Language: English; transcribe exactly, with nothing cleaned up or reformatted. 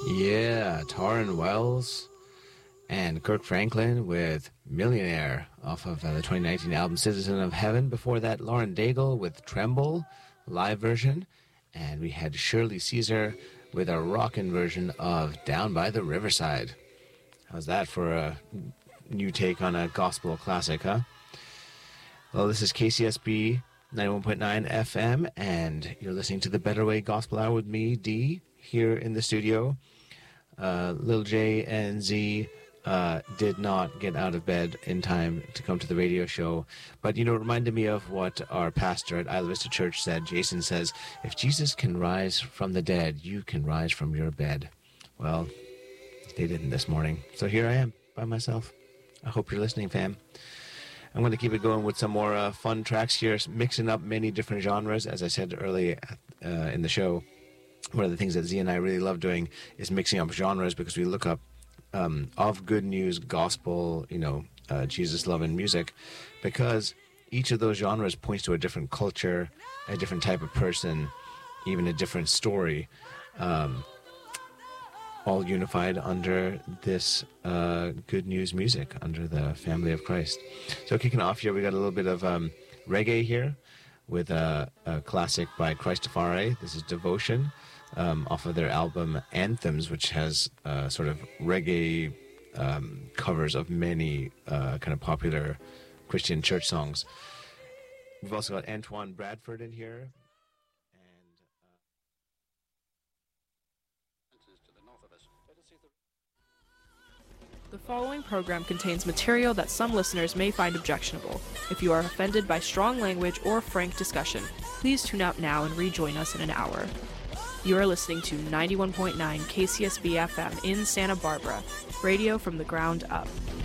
Yeah, Torrin Wells and Kirk Franklin with Millionaire off of uh, the twenty nineteen album Citizen of Heaven. Before that, Lauren Daigle with Tremble, live version. And we had Shirley Caesar with a rockin' version of Down by the Riverside. How's that for a new take on a gospel classic, huh? Well, this is K C S B ninety-one point nine F M, and you're listening to the Better Way Gospel Hour with me, D, here in the studio. Uh, Lil J and Z uh, did not get out of bed in time to come to the radio show. But, you know, it reminded me of what our pastor at Isla Vista Church said. Jason says, if Jesus can rise from the dead, you can rise from your bed. Well, they didn't this morning. So here I am by myself. I hope you're listening, fam. I'm going to keep it going with some more uh, fun tracks here, mixing up many different genres. As I said early uh, in the show, one of the things that Z and I really love doing is mixing up genres, because we look up um, of good news, gospel, you know, uh, Jesus loving music, because each of those genres points to a different culture, a different type of person, even a different story, um, all unified under this uh, good news music, under the family of Christ. So kicking off here, we got a little bit of um, reggae here with a, a classic by Christafari. This is Devotion. Um, off of their album Anthems, which has uh, sort of reggae um, covers of many uh, kind of popular Christian church songs. We've also got Antoine Bradford in here. And, uh... The following program contains material that some listeners may find objectionable. If you are offended by strong language or frank discussion, please tune out now and rejoin us in an hour. You are listening to ninety-one point nine K C S B F M in Santa Barbara, radio from the ground up.